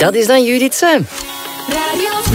Dat is dan Judith Sem. Radio 2.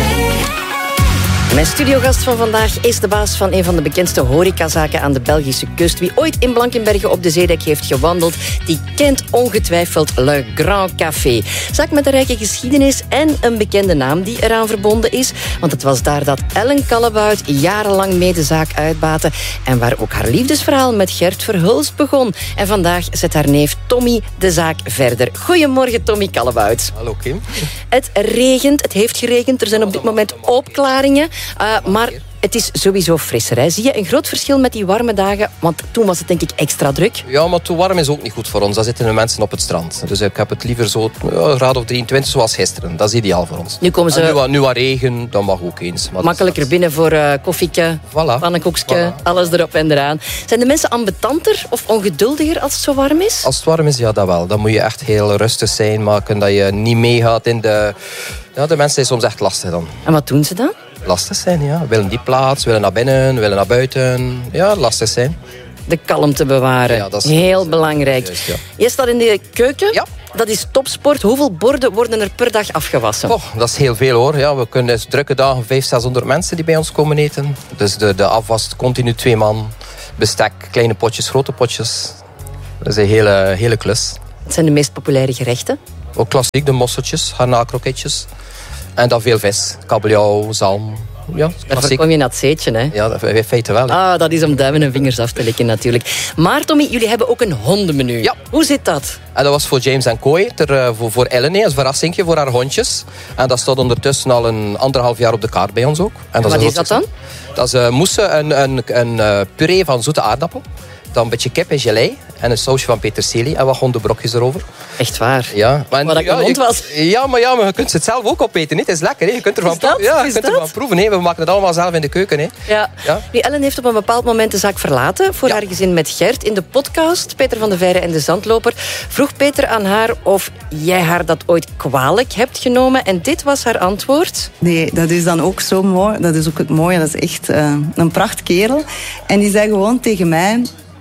Mijn studiogast van vandaag is de baas van een van de bekendste horecazaken aan de Belgische kust. Wie ooit in Blankenberge op de Zeedijk heeft gewandeld, die kent ongetwijfeld Le Grand Café. Zaak met een rijke geschiedenis en een bekende naam die eraan verbonden is. Want het was daar dat Ellen Callebaut jarenlang mee de zaak uitbaatte en waar ook haar liefdesverhaal met Gert Verhulst begon. En vandaag zet haar neef Tommy de zaak verder. Goedemorgen, Tommy Callebaut. Hallo Kim. Het regent, het heeft geregend, er zijn op dit moment opklaringen. Maar het is sowieso frisser. Hè? Zie je een groot verschil met die warme dagen? Want toen was het denk ik extra druk. Ja, maar te warm is ook niet goed voor ons. Dan zitten de mensen op het strand. Dus ik heb het liever zo een graad of 23 zoals gisteren. Dat is ideaal voor ons. Nu komen ze nu wat regen, dat mag ook eens. Maar makkelijker binnen voor koffieke, pannenkoekje, alles erop en eraan. Zijn de mensen ambetanter of ongeduldiger als het zo warm is? Als het warm is, ja, dat wel. Dan moet je echt heel rustig zijn, maken dat je niet meegaat in de... Ja, de mensen zijn soms echt lastig dan. En wat doen ze dan? Lastig zijn, ja. Willen die plaats, willen naar binnen, willen naar buiten. Ja, lastig zijn. De kalmte bewaren. Ja, dat is heel belangrijk. Juist, ja. Je staat in de keuken. Ja. Dat is topsport. Hoeveel borden worden er per dag afgewassen? Oh, dat is heel veel hoor. Ja, we kunnen drukke dagen 500-600 mensen die bij ons komen eten. Dus de afwas continu 2 man. Bestek, kleine potjes, grote potjes. Dat is een hele klus. Wat zijn de meest populaire gerechten? Ook klassiek, de mosseltjes, garnaalkroketjes. En dan veel vis, kabeljauw, zalm. Ja, Daar kom je naar het zeetje, hè? Ja, in feite wel. Hè. Ah, dat is om duimen en vingers af te likken natuurlijk. Maar Tommy, jullie hebben ook een hondenmenu. Ja. Hoe zit dat? En dat was voor James en Kooi, voor Ellen, als verrassingje voor haar hondjes. En dat staat ondertussen al een 1,5 jaar op de kaart bij ons ook. En wat is dat dan? Dat is mousse, een puree van zoete aardappel. Dan een beetje kip en gelei. En een sausje van peterselie en wat hondenbrokjes erover. Echt waar? Ja. Maar Wat ik een hond was. Ja, maar je kunt het zelf ook opeten. Het is lekker. Hè. Je kunt ervan proeven. Ja, je kunt ervan proeven. Hè. We maken het allemaal zelf in de keuken. Hè. Ja. Nu, Ellen heeft op een bepaald moment de zaak verlaten voor haar gezin met Gert. In de podcast Peter van de Veire en de Zandloper vroeg Peter aan haar of jij haar dat ooit kwalijk hebt genomen. En dit was haar antwoord. Nee, dat is dan ook zo mooi. Dat is ook het mooie. Dat is echt een prachtkerel. En die zei gewoon tegen mij...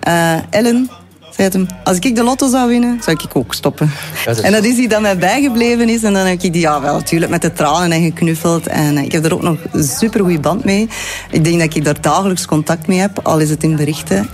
Ellen, zei hem, als ik de lotto zou winnen, zou ik ook stoppen. En dat is die dat mij bijgebleven is. En dan heb ik die natuurlijk met de tranen en geknuffeld. En ik heb er ook nog een supergoeie band mee. Ik denk dat ik daar dagelijks contact mee heb, al is het in berichten.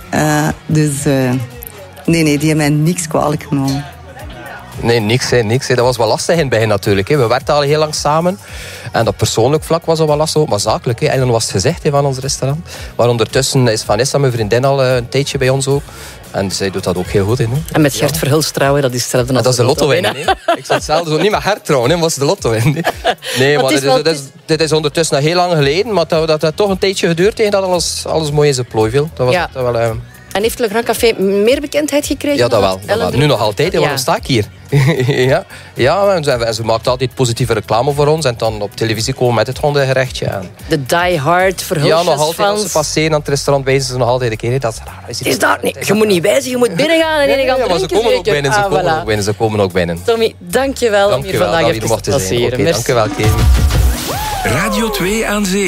Nee, die hebben mij niks kwalijk genomen. Nee, niks. Dat was wel lastig in het begin natuurlijk. We werkten al heel lang samen. En op persoonlijk vlak was dat wel lastig. Maar zakelijk, Ellen was het gezegd van ons restaurant. Maar ondertussen is Vanessa, mijn vriendin, al een tijdje bij ons ook. En zij doet dat ook heel goed in. Hè. En met Gert Verhulst trouwen, dat is hetzelfde als dat is de lotto winnen. Ik zou hetzelfde zo niet met Gert trouwen, maar was de lotto winnen. Nee, maar dit is ondertussen nog heel lang geleden. Maar dat heeft toch een tijdje geduurd tegen dat alles mooi in zijn plooi viel. Dat was wel... En heeft Le Grand Café meer bekendheid gekregen? Ja, dat wel. Nu nog altijd. Waarom sta ik hier? En ze maakt altijd positieve reclame voor ons. En dan op televisie komen met het hondengerechtje. De die-hard Verhulstjes Ja, nog altijd. Als ze passeren aan het restaurant wijzen ze nog altijd een keer. Dat is dat niet. Je moet niet wijzen, je moet binnengaan en gaan drinken. Maar ze komen ook binnen. Ze komen ook binnen. Tommy, dank je wel om hier vandaag even te passeren. Dank je wel, Kim. Radio 2 aan Zee.